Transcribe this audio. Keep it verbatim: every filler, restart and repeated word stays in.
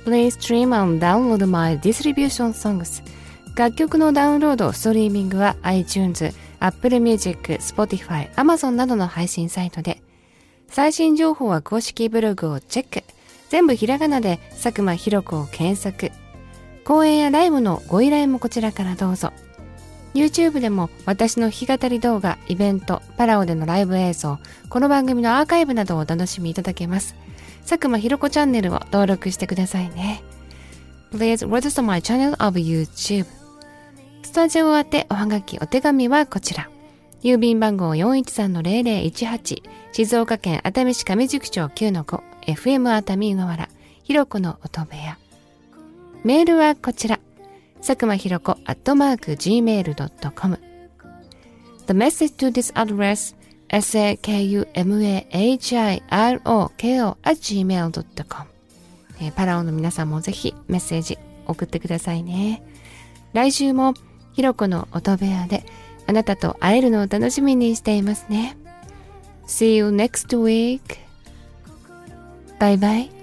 Please stream and download my distribution songs. 楽曲のダウンロード、ストリーミングは iTunes、Apple Music、Spotify、Amazon などの配信サイトで。最新情報は公式ブログをチェック。全部ひらがなで佐久間ひろ子を検索。講演やライブのご依頼もこちらからどうぞ。YouTube でも私の弾き語り動画、イベント、パラオでのライブ映像、この番組のアーカイブなどをお楽しみいただけます。佐久間ひろ子チャンネルを登録してくださいね。Please register my channel of YouTube。スタジオ宛ておはがきお手紙はこちら。郵便番号 よんいちさんのゼロゼロいちはち 静岡県熱海市上宿町 きゅうのご エフエム 熱海湯河原ひろこの音部屋。メールはこちら。佐久間ひろこ アットマーク ジーメールドットコム。 The message to this addressエスエーケーユーエムエーエイチアイアールオーケーオー アットジーメールドットコム。パラオの皆さんもぜひメッセージ送ってくださいね。来週もひろこの音部屋であなたと会えるのを楽しみにしていますね。See you next week. Bye bye.